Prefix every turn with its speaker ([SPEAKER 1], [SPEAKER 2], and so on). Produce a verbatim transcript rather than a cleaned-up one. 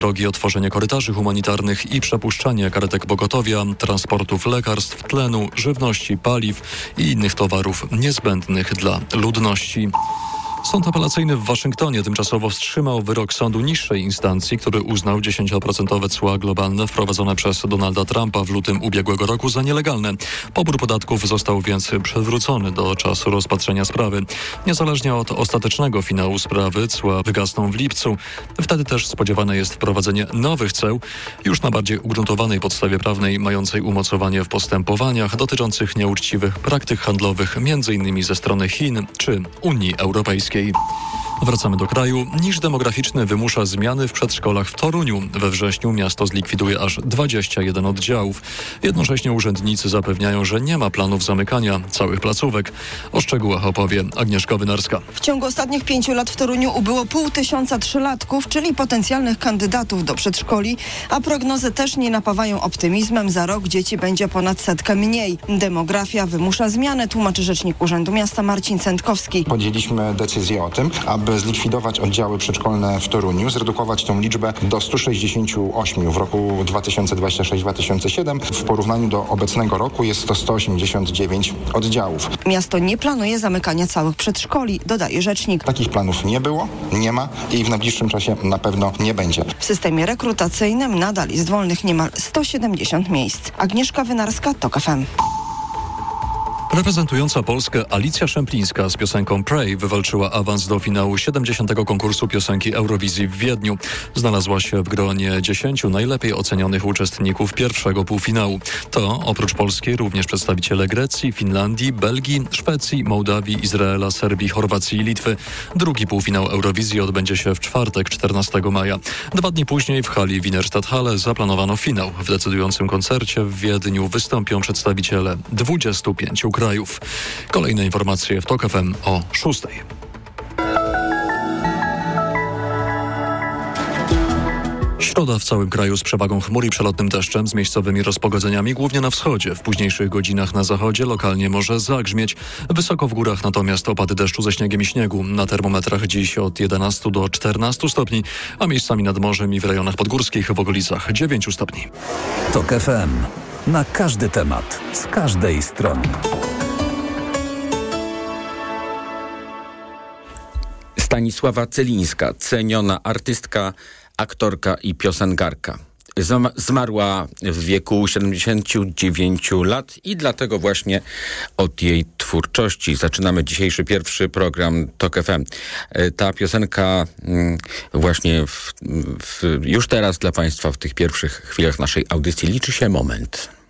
[SPEAKER 1] drogi, otworzenie korytarzy humanitarnych i przepuszczanie karetek pogotowia, transportów lekarstw, tlenu, żywności, paliw i innych towarów niezbędnych dla ludności. Sąd apelacyjny w Waszyngtonie tymczasowo wstrzymał wyrok sądu niższej instancji, który uznał dziesięcioprocentowe cła globalne wprowadzone przez Donalda Trumpa w lutym ubiegłego roku za nielegalne. Pobór podatków został więc przywrócony do czasu rozpatrzenia sprawy. Niezależnie od ostatecznego finału sprawy cła wygasną w lipcu. Wtedy też spodziewane jest wprowadzenie nowych ceł już na bardziej ugruntowanej podstawie prawnej mającej umocowanie w postępowaniach dotyczących nieuczciwych praktyk handlowych między innymi ze strony Chin czy Unii Europejskiej. Wracamy do kraju. Niż demograficzny wymusza zmiany w przedszkolach w Toruniu. We wrześniu miasto zlikwiduje aż dwadzieścia jeden oddziałów. Jednocześnie urzędnicy zapewniają, że nie ma planów zamykania całych placówek. O szczegółach opowie Agnieszka Wynarska.
[SPEAKER 2] W ciągu ostatnich pięciu lat w Toruniu ubyło pół tysiąca trzylatków, czyli potencjalnych kandydatów do przedszkoli, a prognozy też nie napawają optymizmem. Za rok dzieci będzie ponad setkę mniej. Demografia wymusza zmiany, tłumaczy rzecznik Urzędu Miasta Marcin Cętkowski.
[SPEAKER 3] Podjęliśmy decyzję o tym, aby zlikwidować oddziały przedszkolne w Toruniu, zredukować tą liczbę do stu sześćdziesięciu ośmiu w roku dwa tysiące dwudziestym szóstym dwa tysiące siódmym. W porównaniu do obecnego roku jest to sto osiemdziesiąt dziewięć oddziałów.
[SPEAKER 2] Miasto nie planuje zamykania całych przedszkoli, dodaje rzecznik.
[SPEAKER 3] Takich planów nie było, nie ma i w najbliższym czasie na pewno nie będzie.
[SPEAKER 2] W systemie rekrutacyjnym nadal jest wolnych niemal sto siedemdziesiąt miejsc. Agnieszka Wynarska, TOK F M.
[SPEAKER 1] Reprezentująca Polskę Alicja Szemplińska z piosenką Pray wywalczyła awans do finału siedemdziesiątego konkursu piosenki Eurowizji w Wiedniu. Znalazła się w gronie dziesięciu najlepiej ocenionych uczestników pierwszego półfinału. To oprócz Polski również przedstawiciele Grecji, Finlandii, Belgii, Szwecji, Mołdawii, Izraela, Serbii, Chorwacji i Litwy. Drugi półfinał Eurowizji odbędzie się w czwartek, czternastego maja. Dwa dni później w hali Wiener Stadthalle zaplanowano finał. W decydującym koncercie w Wiedniu wystąpią przedstawiciele dwudziestu pięciu krajów. krajów. Kolejne informacje w TOK F M o szóstej. Środa w całym kraju z przewagą chmur i przelotnym deszczem z miejscowymi rozpogodzeniami, głównie na wschodzie. W późniejszych godzinach na zachodzie lokalnie może zagrzmieć. Wysoko w górach natomiast opady deszczu ze śniegiem i śniegu. Na termometrach dziś od jedenastu do czternastu stopni, a miejscami nad morzem i w rejonach podgórskich w okolicach dziewięciu stopni.
[SPEAKER 4] TOK F M. Na każdy temat, z każdej strony.
[SPEAKER 5] Stanisława Celińska, ceniona artystka, aktorka i piosenkarka. Zmarła w wieku siedemdziesięciu dziewięciu lat i dlatego właśnie od jej twórczości zaczynamy dzisiejszy pierwszy program TOK F M. Ta piosenka właśnie w, w, już teraz dla Państwa w tych pierwszych chwilach naszej audycji liczy się moment.